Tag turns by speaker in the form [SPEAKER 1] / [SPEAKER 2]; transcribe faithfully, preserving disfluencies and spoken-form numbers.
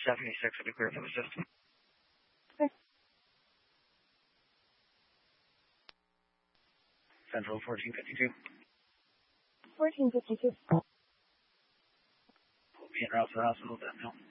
[SPEAKER 1] seventy-six will be clear for the system.
[SPEAKER 2] Okay.
[SPEAKER 1] Central fourteen fifty-two.
[SPEAKER 2] fourteen fifty-two.
[SPEAKER 1] We'll be en route to the hospital then now.